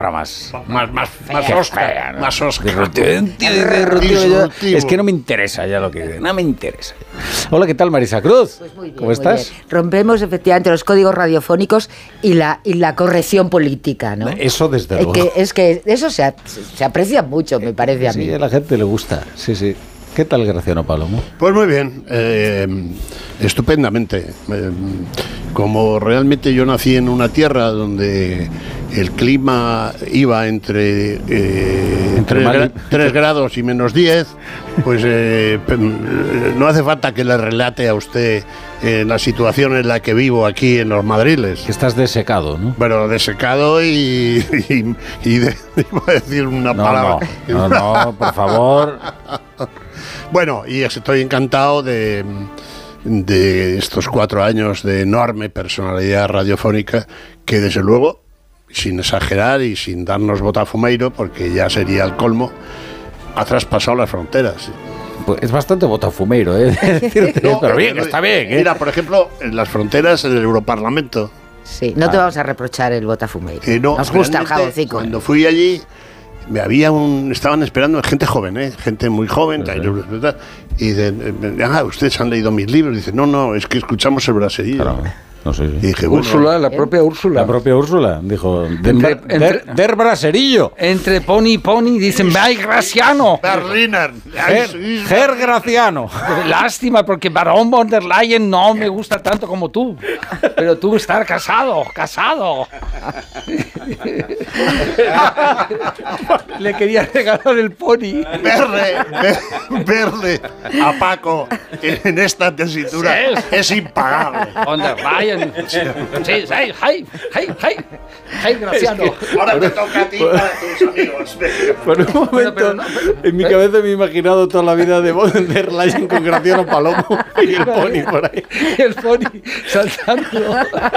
más Oscar, ¿no? Más Oscar. Es que no me interesa ya lo que... No me interesa. Hola, ¿qué tal, Marisa Cruz? Pues muy bien, ¿Cómo estás? Bien. Rompemos efectivamente los códigos radiofónicos y la corrección política, ¿no? Eso desde luego. Es que eso se aprecia mucho, me parece a mí. Sí, a la gente le gusta, sí. ¿Qué tal, Graciano Palomo? Pues muy bien, estupendamente. Como realmente yo nací en una tierra donde el clima iba entre 3 grados y menos 10, pues no hace falta que le relate a usted la situación en la que vivo aquí en Los Madriles. Que estás desecado, ¿no? Bueno, desecado y iba a decir una palabra. No, por favor. Bueno, y estoy encantado de estos 4 años de enorme personalidad radiofónica que, desde luego, sin exagerar y sin darnos botafumeiro, porque ya sería el colmo, ha traspasado las fronteras. Pues es bastante botafumeiro, No, pero bien, está bien. Mira, por ejemplo, en las fronteras del Europarlamento. Sí, no te vamos a reprochar el botafumeiro. No, nos gusta el jaboncico. Cuando fui allí, estaban esperando gente joven, gente muy joven, y dicen, ustedes han leído mis libros. Dicen, no, es que escuchamos el braserillo. Claro. No sé. Y dije, Úrsula, la propia Úrsula. La propia Úrsula, dijo, der braserillo. Entre pony y pony dicen, ¡ay, Graciano! Berliner. Ger Graciano. Lástima, porque Barón von der Leyen no me gusta tanto como tú. Pero tú estás casado. Le quería regalar el pony. Verle a Paco en esta tesitura es impagable. Von der Leyen. Sí, Graciano. Ahora te toca a ti para tus amigos. Por un momento, en mi cabeza me he imaginado toda la vida de von der Leyen con Graciano Palomo y el pony por ahí. El pony saltando.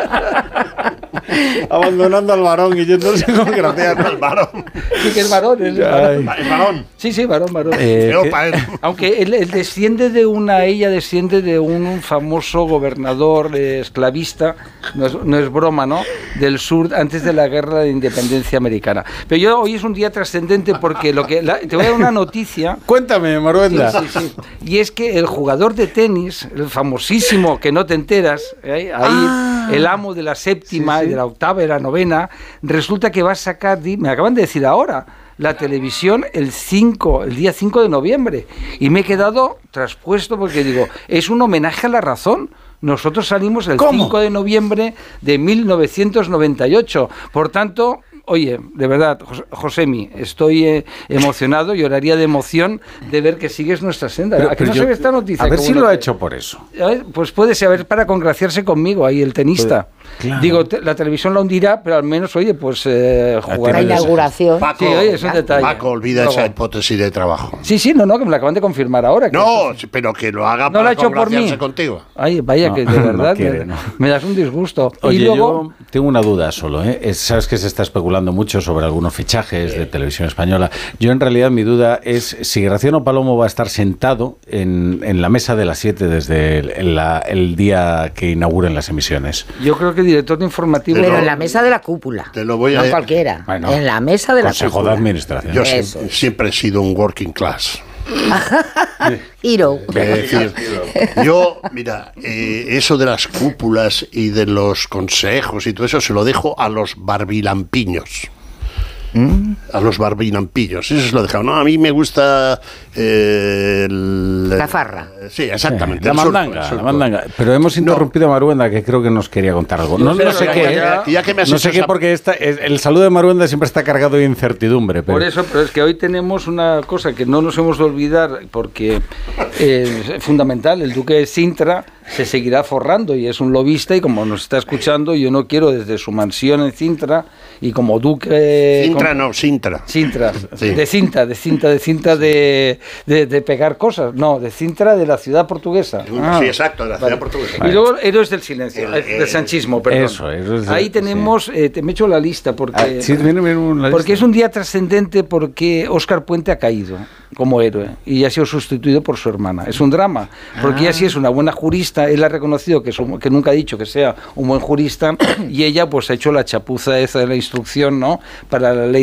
Abandonando al varón y yéndose con Graciano. El varón. Sí, que es varón. El varón. Sí, varón. Aunque ella desciende de un famoso gobernador esclavista, no es broma, ¿no? Del sur, antes de la guerra de independencia americana. Pero hoy es un día trascendente porque te voy a dar una noticia. Cuéntame, Maruenda. Sí. Y es que el jugador de tenis, el famosísimo, que no te enteras, el amo de la séptima, y de la octava y de la novena, resulta que va a sacar, me acaban de decir ahora, la televisión el día 5 de noviembre. Y me he quedado traspuesto porque digo, es un homenaje a la razón. Nosotros salimos el 5 de noviembre de 1998. Por tanto, oye, de verdad, Josemi, estoy emocionado, lloraría de emoción de ver que sigues nuestra senda. ¿A qué no se ve esta noticia? A ver si lo ha hecho por eso. Pues puede ser, para congraciarse conmigo ahí, el tenista. Claro. Digo, la televisión la hundirá, pero al menos, oye, pues jugar. La inauguración. Paco, sí, oye, es un detalle. Paco, olvida esa hipótesis de trabajo. Sí, no, que me la acaban de confirmar ahora. No, pero que lo haga no para lo ha hecho por mí. Contigo. Ay, vaya, que de verdad me das un disgusto. Oye, y luego, yo tengo una duda solo, sabes que se está especulando mucho sobre algunos fichajes de Televisión Española. Yo, en realidad, mi duda es si Graciano Palomo va a estar sentado en la mesa de las 7 desde el día que inauguren las emisiones. Yo creo que el director de informativo... Pero en la mesa de la cúpula. Te lo voy a... No cualquiera. Bueno, en la mesa de la Consejo cúpula. de Administración. Yo siempre he sido un working class. Hero. Es decir, yo, mira, eso de las cúpulas y de los consejos y todo eso se lo dejo a los barbilampiños. A los barbinampillos, eso se lo he dejado. No, a mí me gusta la farra. Sí, exactamente. La mandanga. Pero hemos interrumpido a Maruenda, que creo que nos quería contar algo. No sé qué, porque el saludo de Maruenda siempre está cargado de incertidumbre. Por eso, pero es que hoy tenemos una cosa que no nos hemos de olvidar, porque es fundamental. El duque de Sintra se seguirá forrando y es un lobista, y como nos está escuchando, yo no quiero desde su mansión en Sintra, y como duque... Sintra. Sí. De cinta de pegar cosas, no, de Sintra, de la ciudad portuguesa. Sí, exacto, de la ciudad portuguesa. Y luego Héroes del Silencio, del sanchismo, perdón. Eso, ahí tenemos, te me he hecho la lista, porque, viene porque es un día trascendente, porque Óscar Puente ha caído como héroe y ha sido sustituido por su hermana. Es un drama, porque ella sí es una buena jurista, jurista, él ha reconocido que nunca ha dicho que sea un buen jurista, y ella pues ha hecho la chapuza esa de la instrucción, ¿no?, para la ley